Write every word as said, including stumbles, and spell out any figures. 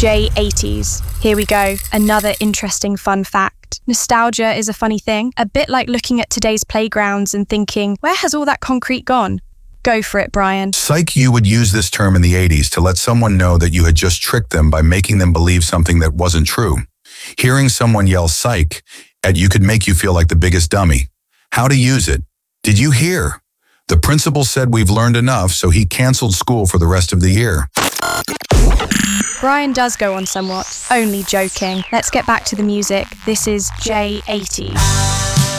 J eighties. Here we go, another interesting fun fact. Nostalgia is a funny thing, a bit like looking at today's playgrounds and thinking, where has all that concrete gone? Go for it, Brian. Psych, you would use this term in the eighties to let someone know that you had just tricked them by making them believe something that wasn't true. Hearing someone yell psych at you could make you feel like the biggest dummy. How to use it. Did you hear? The principal said we've learned enough, so he canceled school for the rest of the year. Brian does go on somewhat. Only joking. Let's get back to the music. This is J eighties.